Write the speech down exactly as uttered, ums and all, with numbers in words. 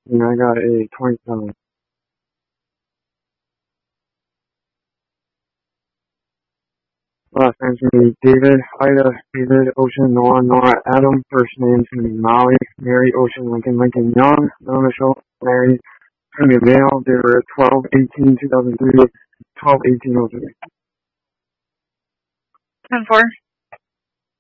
And I got a twenty-seven. Last name's gonna be David, Ida, David, Ocean, Noah, Nora, Adam. First name's gonna be Molly, Mary, Ocean, Lincoln, Lincoln, Young, Noah, Michelle, Mary. It's gonna be a male. They were twelve eighteen two thousand three, twelve eighteen oh three. ten four.